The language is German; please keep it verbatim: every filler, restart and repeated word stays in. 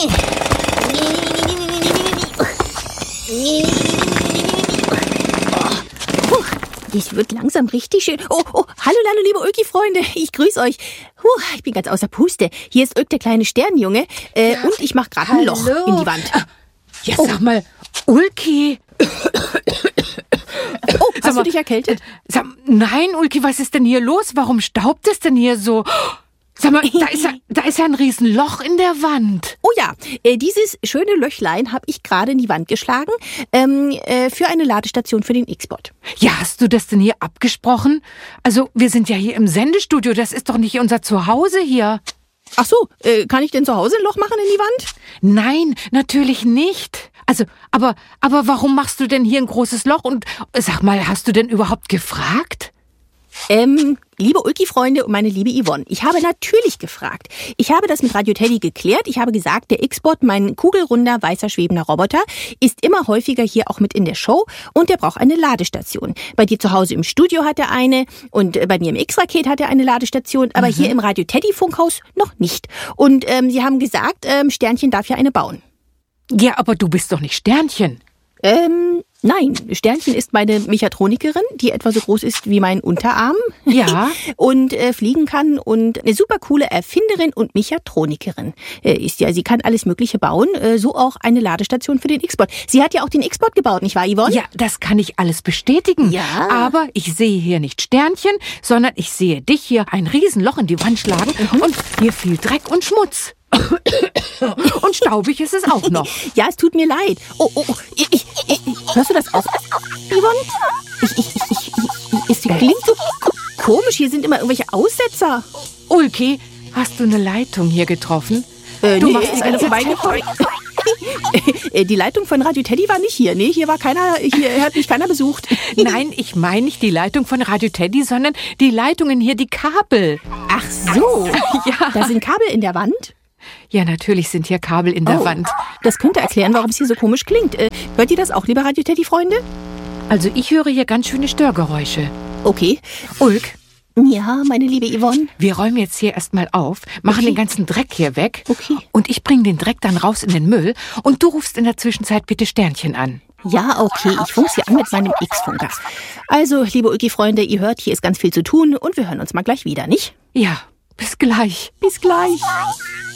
Das wird langsam richtig schön. Oh, oh, hallo, hallo, liebe Ulki-Freunde. Ich grüße euch. Puh, ich bin ganz außer Puste. Hier ist Ulk, der kleine Sternjunge. Äh, ja. Und ich mache gerade ein Loch in die Wand. Ja, oh. Sag mal, Ulki. Oh, hast sag mal, du dich erkältet? Sag, nein, Ulki, was ist denn hier los? Warum staubt es denn hier so? Sag mal, da ist ja, da ist ja ein Riesenloch in der Wand. Oh ja, äh, dieses schöne Löchlein habe ich gerade in die Wand geschlagen ähm, äh, für eine Ladestation für den X-Bot. Ja, hast du das denn hier abgesprochen? Also, wir sind ja hier im Sendestudio, das ist doch nicht unser Zuhause hier. Ach so, äh, kann ich denn zu Hause ein Loch machen in die Wand? Nein, natürlich nicht. Also, aber, aber warum machst du denn hier ein großes Loch? Und sag mal, hast du denn überhaupt gefragt? Ähm, liebe Ulki-Freunde und meine liebe Yvonne, ich habe natürlich gefragt. Ich habe das mit Radio Teddy geklärt. Ich habe gesagt, der X-Bot, mein kugelrunder, weißer, schwebender Roboter, ist immer häufiger hier auch mit in der Show und der braucht eine Ladestation. Bei dir zu Hause im Studio hat er eine und bei mir im X-Raket hat er eine Ladestation, aber mhm. hier im Radio Teddy-Funkhaus noch nicht. Und ähm, sie haben gesagt, ähm, Sternchen darf ja eine bauen. Ja, aber du bist doch nicht Sternchen. Ähm, nein, Sternchen ist meine Mechatronikerin, die etwa so groß ist wie mein Unterarm. Ja. Und äh, fliegen kann und eine super coole Erfinderin und Mechatronikerin äh, ist ja. Sie kann alles Mögliche bauen, äh, so auch eine Ladestation für den X-Bot. Sie hat ja auch den X-Bot gebaut, nicht wahr, Yvonne? Ja, das kann ich alles bestätigen. Ja. Aber ich sehe hier nicht Sternchen, sondern ich sehe dich hier ein Riesenloch in die Wand schlagen mhm. und hier viel Dreck und Schmutz. Und staubig ist es auch noch. Ja, es tut mir leid. Oh, oh, oh. Ich, ich, ich, hörst du das auch, Yvonne? Ich, ich, ich, ich, es klingt so komisch. Hier sind immer irgendwelche Aussetzer. Ulki, hast du eine Leitung hier getroffen? Äh, du nee, machst die ganze Zeit. Die Leitung von Radio Teddy war nicht hier. Nee, hier war keiner, hier hat mich keiner besucht. Nein, ich meine nicht die Leitung von Radio Teddy, sondern die Leitungen hier, die Kabel. Ach so. Ja. Da sind Kabel in der Wand? Ja, natürlich sind hier Kabel in der oh, Wand. Das könnte erklären, warum es hier so komisch klingt. Äh, hört ihr das auch, liebe Radio Teddy-Freunde? Also ich höre hier ganz schöne Störgeräusche. Okay. Ulk? Ja, meine liebe Yvonne? Wir räumen jetzt hier erstmal auf, machen okay. den ganzen Dreck hier weg. Okay. Und ich bringe den Dreck dann raus in den Müll und du rufst in der Zwischenzeit bitte Sternchen an. Ja, okay, ich funke sie an mit meinem X-Funker. Also, liebe Ulki-Freunde, ihr hört, hier ist ganz viel zu tun und wir hören uns mal gleich wieder, nicht? Ja, bis gleich. Bis gleich.